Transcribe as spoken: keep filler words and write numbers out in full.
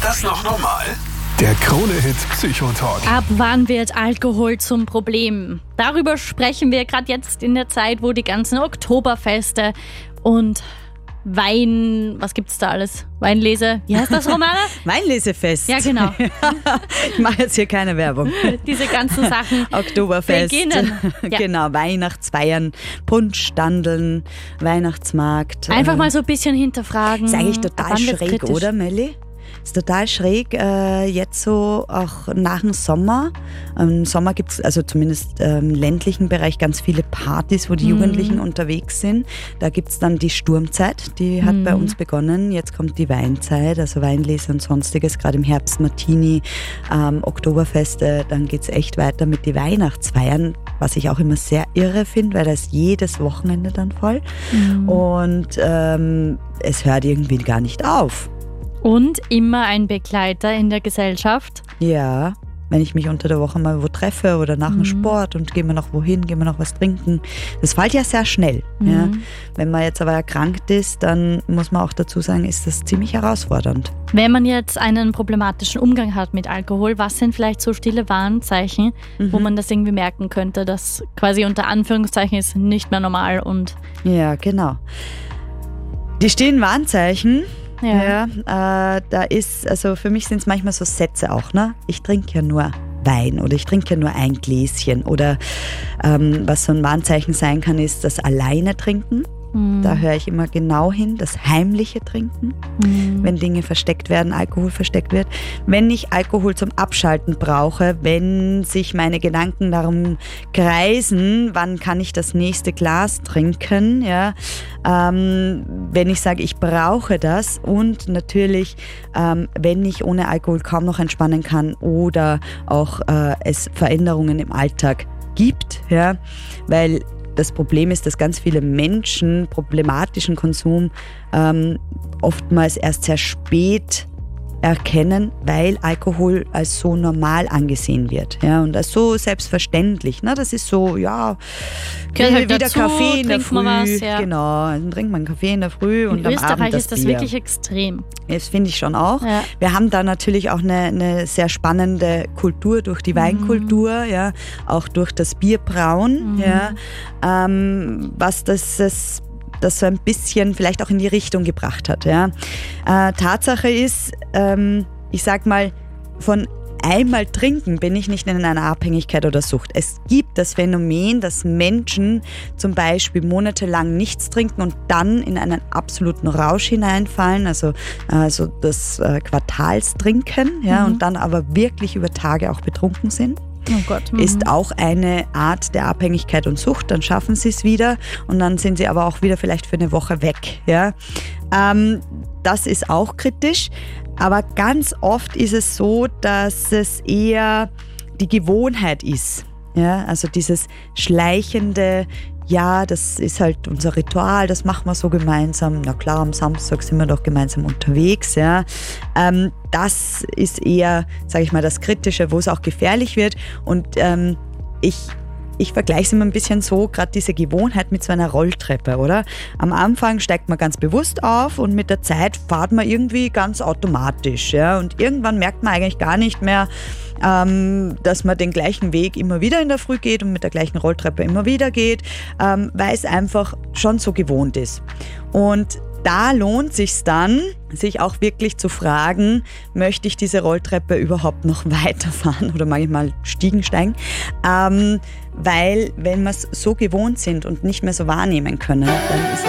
das noch normal? Der Krone-Hit Psychotalk. Ab wann wird Alkohol zum Problem? Darüber sprechen wir gerade jetzt in der Zeit, wo die ganzen Oktoberfeste und Wein, was gibt's da alles? Weinlese, wie heißt das, Romana? Weinlesefest. Ja, genau. Ich mache jetzt hier keine Werbung. Diese ganzen Sachen Oktoberfest. beginnen. Ja. Genau, Weihnachtsfeiern, Punschstandeln, Weihnachtsmarkt. Einfach mal so ein bisschen hinterfragen. Ist eigentlich ab total wann wird's schräg, kritisch? oder Melli? Ist total schräg, äh, jetzt so auch nach dem Sommer. Im Sommer gibt es also zumindest ähm, im ländlichen Bereich ganz viele Partys, wo die Mhm. Jugendlichen unterwegs sind. Da gibt es dann die Sturmzeit, die hat Mhm. bei uns begonnen. Jetzt kommt die Weinzeit, also Weinlese und sonstiges, gerade im Herbst Martini, ähm, Oktoberfeste. Dann geht es echt weiter mit die Weihnachtsfeiern, was ich auch immer sehr irre finde, weil da ist jedes Wochenende dann voll. Mhm. Und ähm, es hört irgendwie gar nicht auf. Und immer ein Begleiter in der Gesellschaft. Ja, wenn ich mich unter der Woche mal wo treffe oder nach dem Mhm. Sport und gehen wir noch wohin, gehen wir noch was trinken. Das fällt ja sehr schnell. Mhm. Ja. Wenn man jetzt aber erkrankt ist, dann muss man auch dazu sagen, ist das ziemlich herausfordernd. Wenn man jetzt einen problematischen Umgang hat mit Alkohol, was sind vielleicht so stille Warnzeichen, Mhm. wo man das irgendwie merken könnte, dass quasi unter Anführungszeichen ist nicht mehr normal und Ja, genau. Die stillen Warnzeichen, ja. ja, äh, da ist, also für mich sind es manchmal so Sätze auch, ne? Ich trinke ja nur Wein oder ich trinke ja nur ein Gläschen oder ähm, was so ein Warnzeichen sein kann, ist das alleine trinken. Mhm. Da höre ich immer genau hin, das heimliche Trinken, Mhm. wenn Dinge versteckt werden, Alkohol versteckt wird. Wenn ich Alkohol zum Abschalten brauche, wenn sich meine Gedanken darum kreisen, wann kann ich das nächste Glas trinken, ja, ähm, wenn ich sage, ich brauche das und natürlich, ähm, wenn ich ohne Alkohol kaum noch entspannen kann oder auch äh, es Veränderungen im Alltag gibt, ja, weil das Problem ist, dass ganz viele Menschen problematischen Konsum ähm, oftmals erst sehr spät erkennen, weil Alkohol als so normal angesehen wird, ja, und als so selbstverständlich. Ne? Das ist so, ja, Gehört wie, halt wie der dazu, Kaffee in der trinkt Früh. man was, ja. Genau, dann trinkt man einen Kaffee in der Früh und In am Österreich Abend das ist das Bier. wirklich extrem. Das finde ich schon auch. Ja. Wir haben da natürlich auch eine, eine sehr spannende Kultur durch die Weinkultur, ja, auch durch das Bierbrauen, Mhm. ja, ähm, was das, das, das so ein bisschen vielleicht auch in die Richtung gebracht hat. Ja. Äh, Tatsache ist, ähm, ich sag mal, von einmal trinken bin ich nicht in einer Abhängigkeit oder Sucht. Es gibt das Phänomen, dass Menschen zum Beispiel monatelang nichts trinken und dann in einen absoluten Rausch hineinfallen, also, also das äh, Quartalstrinken, ja, Mhm. und dann aber wirklich über Tage auch betrunken sind. Oh Gott. Mhm. Ist auch eine Art der Abhängigkeit und Sucht. Dann schaffen sie es wieder und dann sind sie aber auch wieder vielleicht für eine Woche weg. Ja? Ähm, das ist auch kritisch, aber ganz oft ist es so, dass es eher die Gewohnheit ist. Ja? Also dieses schleichende, ja, das ist halt unser Ritual, das machen wir so gemeinsam. Na klar, am Samstag sind wir doch gemeinsam unterwegs. Ja. Ähm, das ist eher, sage ich mal, das Kritische, wo es auch gefährlich wird. Und ähm, ich, ich vergleiche es immer ein bisschen so, gerade diese Gewohnheit mit so einer Rolltreppe, oder? Am Anfang steigt man ganz bewusst auf und mit der Zeit fährt man irgendwie ganz automatisch. Ja. Und irgendwann merkt man eigentlich gar nicht mehr, Ähm, dass man den gleichen Weg immer wieder in der Früh geht und mit der gleichen Rolltreppe immer wieder geht, ähm, weil es einfach schon so gewohnt ist. Und da lohnt sich's dann, sich auch wirklich zu fragen, möchte ich diese Rolltreppe überhaupt noch weiterfahren oder mag ich mal Stiegen steigen? Ähm, weil wenn wir es so gewohnt sind und nicht mehr so wahrnehmen können, dann ist es